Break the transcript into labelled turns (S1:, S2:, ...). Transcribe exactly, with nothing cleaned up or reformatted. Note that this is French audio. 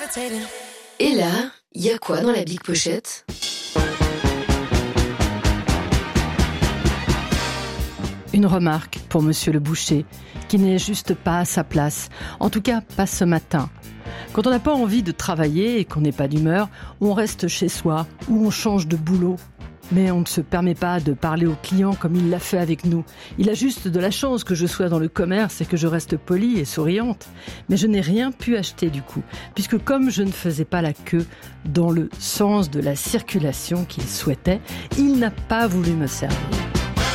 S1: Et là, il y a quoi dans la big pochette ?
S2: Une remarque pour monsieur le boucher, qui n'est juste pas à sa place, en tout cas pas ce matin. Quand on n'a pas envie de travailler et qu'on n'est pas d'humeur, on reste chez soi ou on change de boulot. Mais on ne se permet pas de parler aux clients comme il l'a fait avec nous. Il a juste de la chance que je sois dans le commerce et que je reste polie et souriante. Mais je n'ai rien pu acheter du coup, puisque comme je ne faisais pas la queue dans le sens de la circulation qu'il souhaitait, il n'a pas voulu me servir.